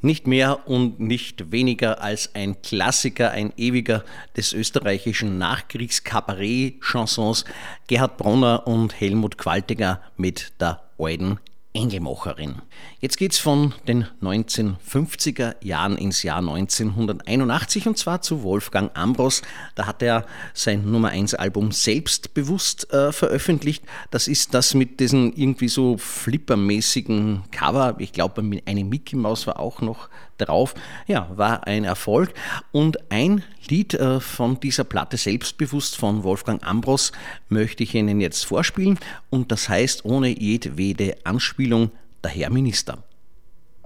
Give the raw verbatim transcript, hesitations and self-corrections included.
Nicht mehr und nicht weniger als ein Klassiker, ein ewiger des österreichischen Nachkriegskabarett-Chansons, Gerhard Bronner und Helmut Qualtinger mit der alten Engelmacherin. Jetzt geht's von den neunzehnhundertfünfziger Jahren ins Jahr neunzehnhunderteinundachtzig und zwar zu Wolfgang Ambros. Da hat er sein Nummer eins Album selbstbewusst äh, veröffentlicht. Das ist das mit diesen irgendwie so flippermäßigen Cover. Ich glaube, eine Mickey Maus war auch noch drauf. Ja, war ein Erfolg. Und ein Lied äh, von dieser Platte Selbstbewusst von Wolfgang Ambros möchte ich Ihnen jetzt vorspielen. Und das heißt ohne jedwede Anspielung der Herr Minister.